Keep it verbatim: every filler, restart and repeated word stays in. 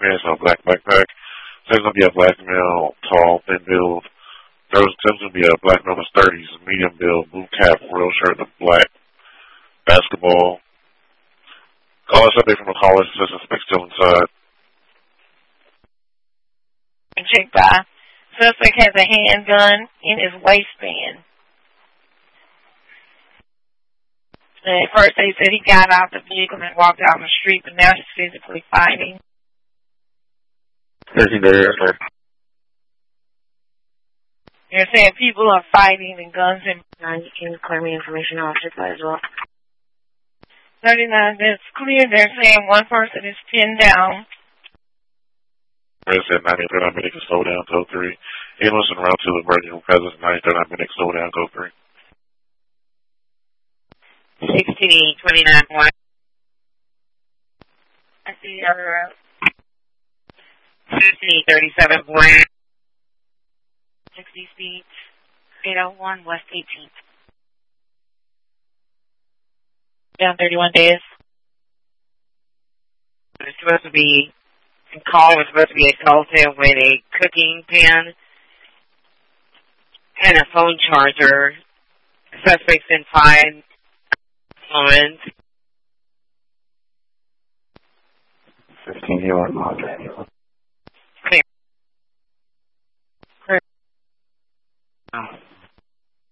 pants and a black backpack. There's going to be a black male, tall, thin build. There's going to be a black male in his thirties, medium build, blue cap, real shirt, and black basketball. Call us update from the college. The suspect still inside. Check by. Suspect has a handgun in his waistband. At first they said he got out the vehicle and walked out on the street, but now he's physically fighting. thirteen days. They're saying people are fighting and guns and... You can clear me information off your as well. thirty-nine, that's clear. They're saying one person is pinned down. Resident ninety thirty-nine minutes, slow down, code three. Ambulance en route to the emergency presence, ninety thirty-nine minutes, slow down, code three. sixteen twenty-nine one. I see the other route. fifteen thirty-seven one. sixty speed. eight oh one West eighteenth. Down thirty-one days. It's supposed to be, the call was supposed to be assaulted with a cooking pan and a phone charger. Suspects in fine. fifteen, you are not.